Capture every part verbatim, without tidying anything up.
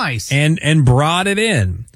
Nice. And and brought it in.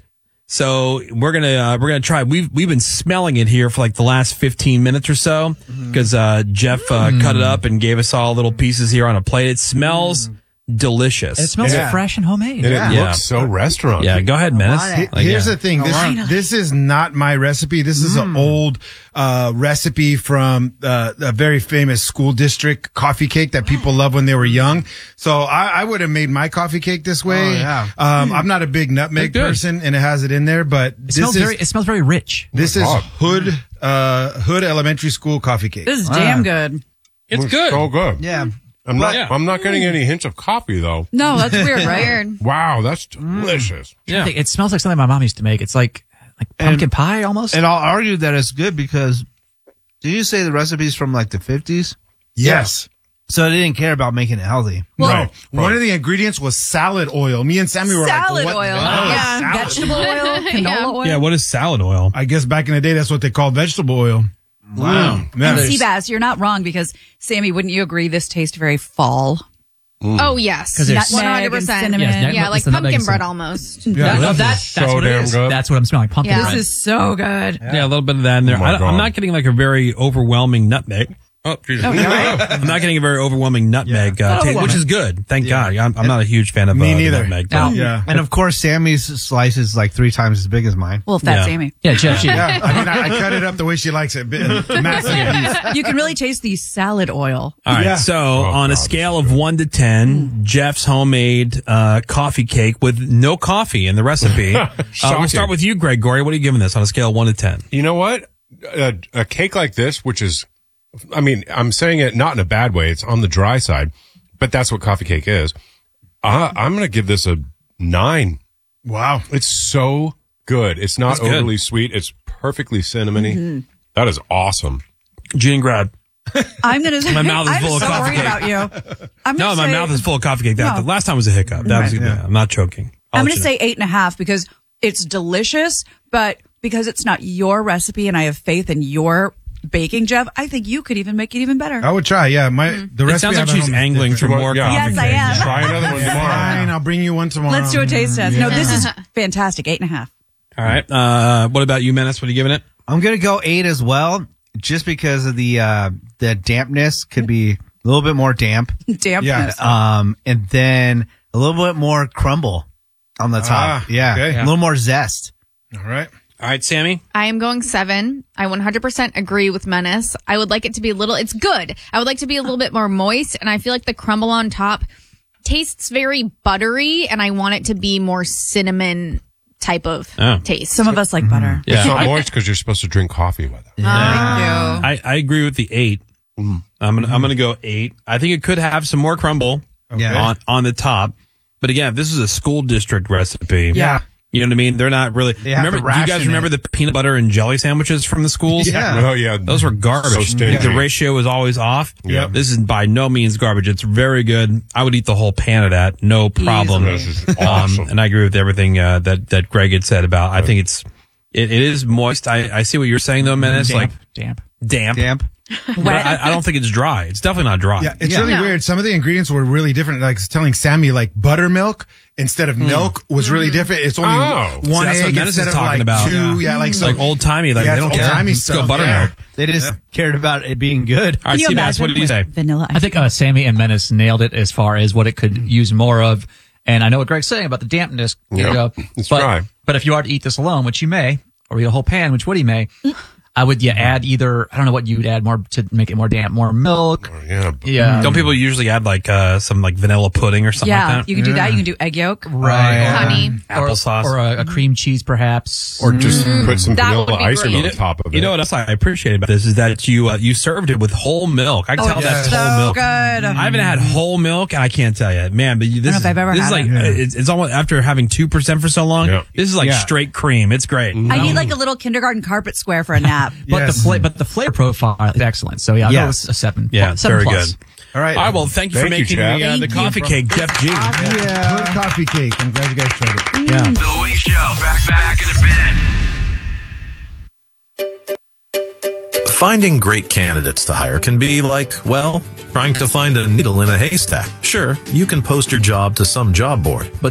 So we're gonna uh, we're gonna try. We've we've been smelling it here for like the last fifteen minutes or so because uh, Jeff uh, mm. cut it up and gave us all little pieces here on a plate. It smells mm. delicious. It smells yeah. fresh and homemade. And yeah. it yeah. looks so restaurant. Yeah, go ahead, Menace. Like, Here's yeah. the thing. This, this is not my recipe. This is mm. an old uh, recipe from uh, a very famous school district coffee cake that people love when they were young. So I, I would have made my coffee cake this way. Oh, yeah. um, mm. I'm not a big nutmeg person, and it has it in there, but it this smells is very. It smells very rich. This oh, is God. Hood uh, Hood Elementary School coffee cake. This is damn ah. good. It's good. So good. Yeah. I'm not. Yeah. I'm not getting any hints of coffee though. No, that's weird, right? Wow, that's delicious. Yeah. It smells like something my mom used to make. It's like like pumpkin And- pie almost. And I'll argue that it's good because did you say the recipe's from like the fifties? Yes. So they didn't care about making it healthy. No. Right. One of the ingredients was salad oil. Me and Sammy were Salad like, what oil. the hell is Yeah. salad Vegetable oil, canola Yeah. oil. Yeah, what is salad oil? I guess back in the day, that's what they called vegetable oil. Wow. Yeah. And Seabass, you're not wrong because, Sammy, wouldn't you agree this tastes very fall? Oh, yes. 'Cause there's- one hundred percent. cinnamon. Yes, nut- Yeah, like it's the nutmeg pumpkin bread and almost. Yeah, That- this that- is that's so what it damn is. good. That's what I'm smelling. Pumpkin Yeah. bread. This is so good. Yeah, a little bit of that in there. Oh my I, I'm God. not getting like a very overwhelming nutmeg. Oh, Jesus. I'm not getting a very overwhelming nutmeg, Yeah. uh, taste, which is good. Thank God. I'm, I'm not a huge fan of Me uh, the neither. nutmeg. Now- but- Yeah. And of course, Sammy's slice is like three times as big as mine. Well, fat Yeah. Sammy. Yeah, Jeff. She, Yeah, I mean, I, I cut it up the way she likes it. Bit- Massive piece. You can really taste the salad oil. All right. Yeah. So Oh, on a God, scale of one to ten, Jeff's homemade uh, coffee cake with no coffee in the recipe. uh, we'll Shocking. start with you, Greg Gorey. What are you giving this on a scale of one to ten? You know what? A, a cake like this, which is, I mean, I'm saying it not in a bad way. It's on the dry side, but that's what coffee cake is. Uh, I'm going to give this a nine. Wow. It's so good. It's not That's good. overly sweet. It's perfectly cinnamony. Mm-hmm. That is awesome. Gene Grad. I'm gonna say My mouth is I'm full of so coffee worried cake. about you. I'm No, gonna my say, mouth is full of coffee cake. That, No. The last time was a hiccup. That was. Right. Yeah. I'm not choking. I'll I'm let gonna you say eight and a half because it's delicious, but because it's not your recipe and I have faith in your baking, Jeff, I think you could even make it even better. I would try, yeah. My the know. It recipe sounds I like have at she's home is angling for different. more Yeah. coffee Yes, I cake. am. Try another one tomorrow. Fine, I'll bring you one tomorrow. Let's do a taste test. No, this is fantastic. Eight and a half. All right. Uh, what about you, Menace? What are you giving it? I'm gonna go eight as well, just because of the uh, the dampness could be a little bit more damp, Dampness. um, and then a little bit more crumble on the top. Ah, yeah, okay. a little more zest. All right. All right, Sammy. I am going seven. I one hundred percent agree with Menace. I would like it to be a little, it's good. I would like to be a little bit more moist, and I feel like the crumble on top tastes very buttery, and I want it to be more cinnamon type of Oh. taste. Some of us like butter. Yeah. It's not I- moist because you're supposed to drink coffee with it. Thank you. I, I agree with the eight. I'm gonna I'm gonna go eight. I think it could have some more crumble Yeah. on on the top, but again, if this is a school district recipe, Yeah. you know what I mean. They're not really. They have Remember? to Do you guys ration remember it. the peanut butter and jelly sandwiches from the schools? Yeah. Oh, yeah. Those were garbage. So stingy. the ratio is always off. Yep. This is by no means garbage. It's very good. I would eat the whole pan of that, no problem. This is awesome. Um, and I agree with everything uh, that that Greg had said about. I think it's it, it is moist. I, I see what you're saying though, Menace. damp, Like damp. damp. Damp. But I, I don't think it's dry. It's definitely not dry. Yeah, it's Yeah. really No. weird. Some of the ingredients were really different. Like I was telling Sammy, like buttermilk instead of milk was really different. It's only Oh. one See, that's what egg Menace is instead of talking like about. two. Yeah, like It's so. like old timey. Like Yeah, they don't it's care. old-timey Just go stuff. buttermilk. They just cared about it being good. All right, Can you Seabass, imagine what did you with say? Vanilla ice. I think uh, Sammy and Menace nailed it as far as what it could use more of. And I know what Greg's saying about the dampness. You Yep. know, It's but, dry. But if you are to eat this alone, which you may, or eat a whole pan, which Woody may, I would yeah add either, I don't know what you would add more to make it more damp, more milk. Yeah. Yeah. Don't people usually add like uh, some like vanilla pudding or something Yeah, like that? you can do that. You can do egg yolk. Right. Honey. Or, Applesauce. or a, a cream cheese, perhaps. Or just put some That vanilla would be icing great. on top of it. You know what else I appreciate about this is that you uh, you served it with whole milk. I can tell that's so whole milk. good. I haven't had whole milk, and I can't tell you, man. But you, this know is if I've ever this is had like it. uh, it's, it's almost after having two percent for so long. Yeah. This is like Yeah. straight cream. It's great. I need like a little kindergarten carpet square for a nap. But Yes. the fla- but the flavor profile is excellent. So yeah, Yeah. that was a seven. Yeah, seven very plus. good. All right. All right, well, thank you for Thank you, making Chad. the, uh, the Thank you. coffee cake, Jeff G. Yeah, good coffee cake. I'm glad you guys tried it. Yeah. The Lee Show. Back, back in a bit. Finding great candidates to hire can be like, well, trying to find a needle in a haystack. Sure, you can post your job to some job board, but